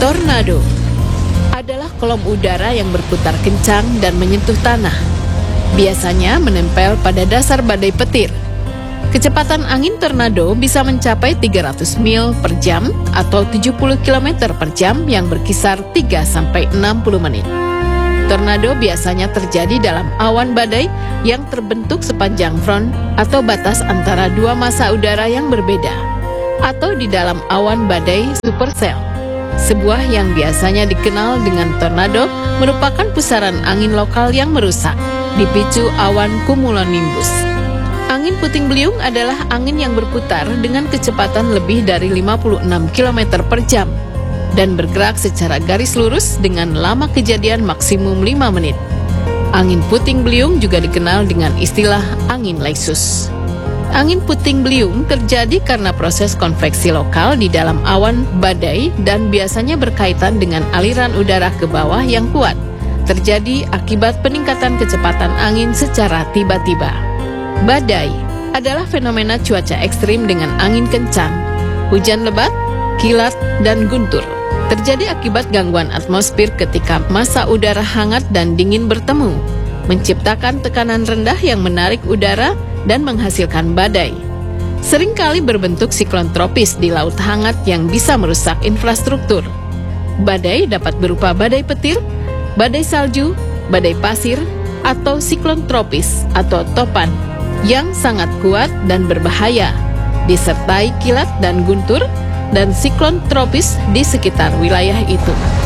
Tornado adalah kolom udara yang berputar kencang dan menyentuh tanah. Biasanya menempel pada dasar badai petir. Kecepatan angin tornado bisa mencapai 300 mil per jam atau 70 km per jam yang berkisar 3-60 menit. Tornado biasanya terjadi dalam awan badai yang terbentuk sepanjang front atau batas antara dua massa udara yang berbeda, atau di dalam awan badai supercell. Sebuah yang biasanya dikenal dengan tornado merupakan pusaran angin lokal yang merusak, dipicu awan cumulonimbus. Angin puting beliung adalah angin yang berputar dengan kecepatan lebih dari 56 km per jam dan bergerak secara garis lurus dengan lama kejadian maksimum 5 menit. Angin puting beliung juga dikenal dengan istilah angin lesus. Angin puting beliung terjadi karena proses konveksi lokal di dalam awan badai dan biasanya berkaitan dengan aliran udara ke bawah yang kuat, terjadi akibat peningkatan kecepatan angin secara tiba-tiba. Badai adalah fenomena cuaca ekstrim dengan angin kencang, hujan lebat, kilat, dan guntur. Terjadi akibat gangguan atmosfer ketika massa udara hangat dan dingin bertemu, menciptakan tekanan rendah yang menarik udara dan menghasilkan badai. Seringkali berbentuk siklon tropis di laut hangat yang bisa merusak infrastruktur. Badai dapat berupa badai petir, badai salju, badai pasir, atau siklon tropis atau topan yang sangat kuat dan berbahaya, disertai kilat dan guntur, dan siklon tropis di sekitar wilayah itu.